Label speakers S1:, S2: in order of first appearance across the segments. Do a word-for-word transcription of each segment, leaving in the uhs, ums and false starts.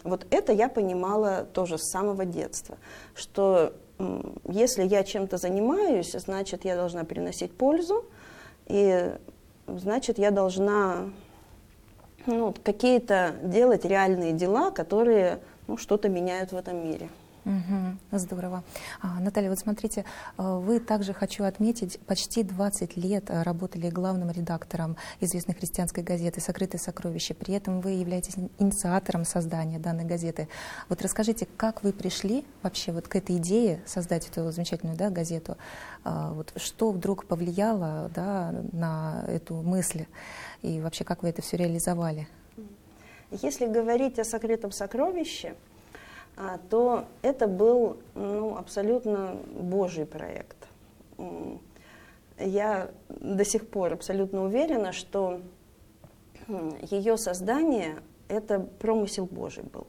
S1: вот это я понимала тоже с самого детства, что если я чем-то занимаюсь, значит, я должна приносить пользу, и значит, я должна ну, какие-то делать реальные дела, которые ну, что-то меняют в этом мире.
S2: Угу, здорово. А, Наталья, вот смотрите, вы также, хочу отметить, почти двадцать лет работали главным редактором известной христианской газеты «Сокрытые сокровища». При этом вы являетесь инициатором создания данной газеты. Вот расскажите, как вы пришли вообще вот к этой идее создать эту замечательную да, газету? А, вот что вдруг повлияло да, на эту мысль? И вообще, как вы это все реализовали?
S1: Если говорить о «Сокрытом сокровище», то это был ну, абсолютно Божий проект. Я до сих пор абсолютно уверена, что ее создание – это промысел Божий был.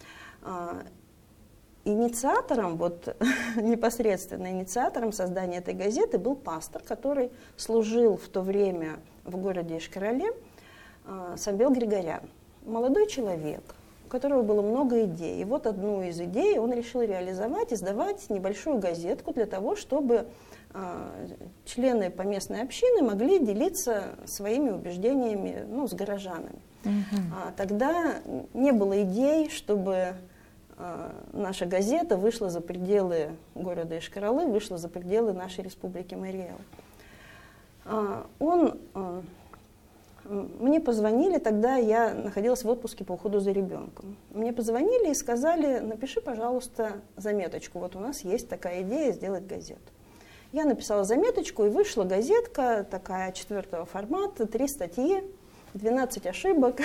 S1: Инициатором, вот, непосредственно инициатором создания этой газеты был пастор, который служил в то время в городе Ишкарале, Самвел Григорян. Молодой человек, у которого было много идей. И вот одну из идей он решил реализовать и сдавать небольшую газетку для того, чтобы э, члены поместной общины могли делиться своими убеждениями ну, с горожанами. Uh-huh. А, тогда не было идей, чтобы э, наша газета вышла за пределы города Ишкаралы, вышла за пределы нашей республики Марий Эл. А, он... Э, Мне позвонили, тогда я находилась в отпуске по уходу за ребенком. Мне позвонили и сказали, напиши, пожалуйста, заметочку. Вот у нас есть такая идея сделать газету. Я написала заметочку, и вышла газетка, такая четвертого формата, три статьи, двенадцать ошибок,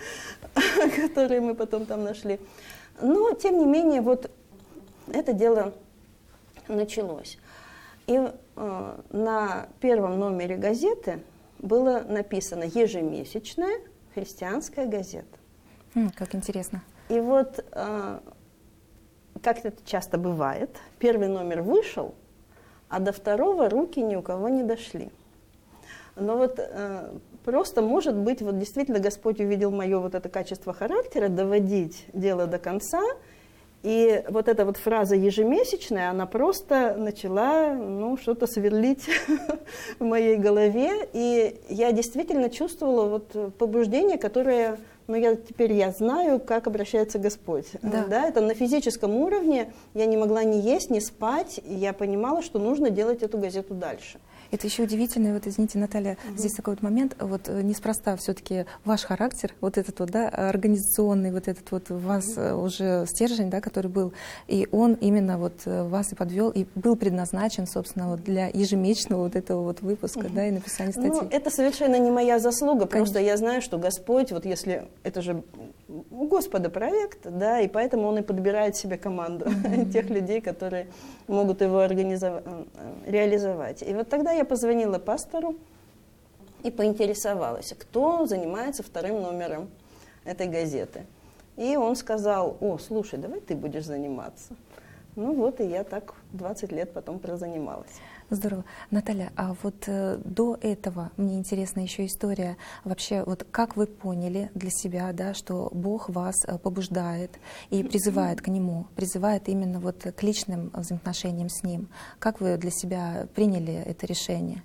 S1: которые мы потом там нашли. Но, тем не менее, вот это дело началось. И э, на первом номере газеты было написано «Ежемесячная христианская газета».
S2: Mm, как интересно.
S1: И вот, э, как это часто бывает, первый номер вышел, а до второго руки ни у кого не дошли. Но вот э, просто, может быть, вот действительно Господь увидел мое вот это качество характера, доводить дело до конца. И вот эта вот фраза «ежемесячная», она просто начала ну, что-то сверлить в моей голове. И я действительно чувствовала вот побуждение, которое, ну, я, теперь я знаю, как обращается Господь.
S2: Да.
S1: Да, это на физическом уровне. Я не могла ни есть, ни спать. И я понимала, что нужно делать эту газету дальше.
S2: Это еще удивительно, вот извините, Наталья, угу. здесь такой вот момент, вот неспроста все-таки ваш характер, вот этот вот, да, организационный, вот этот вот у вас угу. уже стержень, да, который был, и он именно вот вас и подвел, и был предназначен, собственно, вот для ежемесячного вот этого вот выпуска, угу. да, и написания статей.
S1: Ну, это совершенно не моя заслуга, Конечно. Просто я знаю, что Господь, вот если, это же у Господа проект, да, и поэтому Он и подбирает себе команду угу. тех людей, которые могут его организовать, реализовать. И вот тогда я позвонила пастору и поинтересовалась, кто занимается вторым номером этой газеты. И он сказал: о, слушай, давай ты будешь заниматься. Ну вот, и я так двадцать лет потом прозанималась.
S2: Здорово. Наталья, а вот э, до этого мне интересна еще история. Вообще, вот как вы поняли для себя, да, что Бог вас э, побуждает и призывает к Нему, призывает именно вот к личным взаимоотношениям с Ним? Как вы для себя приняли это решение?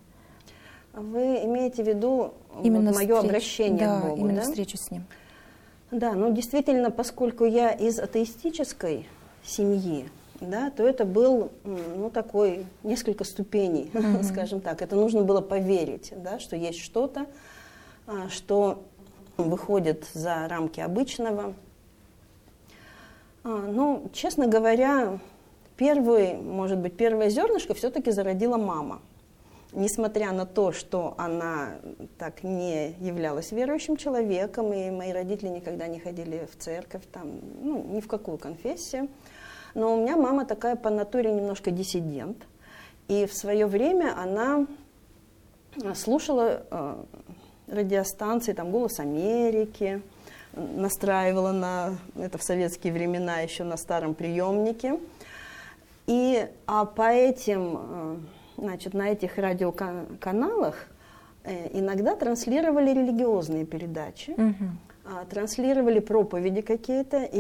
S1: Вы имеете в виду
S2: именно
S1: вот мое
S2: встреч...
S1: обращение
S2: да,
S1: к Богу,
S2: именно
S1: да?
S2: встречу с Ним.
S1: Да, ну действительно, поскольку я из атеистической семьи, да, то это был, ну, такой, несколько ступеней, mm-hmm. скажем так. Это нужно было поверить, да, что есть что-то, что выходит за рамки обычного. Ну, честно говоря, первый, может быть, первое зернышко все-таки зародила мама. Несмотря на то, что она так не являлась верующим человеком, и мои родители никогда не ходили в церковь, там, ну, ни в какую конфессию. Но у меня мама такая по натуре немножко диссидент. И в свое время она слушала э, радиостанции, там, «Голос Америки», настраивала на, это в советские времена еще на старом приемнике. И, а по этим, э, значит, на этих радиоканалах э, иногда транслировали религиозные передачи, угу. э, транслировали проповеди какие-то. И